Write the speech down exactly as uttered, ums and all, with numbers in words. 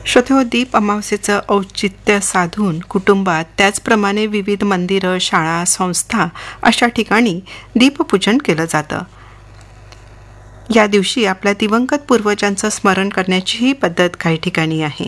श्रोतेहो, दीप अमावस्येचं औचित्य साधून कुटुंबात त्याचप्रमाणे विविध मंदिरं, शाळा, संस्था अशा ठिकाणी दीपपूजन केलं जातं. या दिवशी आपल्या दिवंगत पूर्वजांचं स्मरण करण्याची ही पद्धत काही ठिकाणी आहे.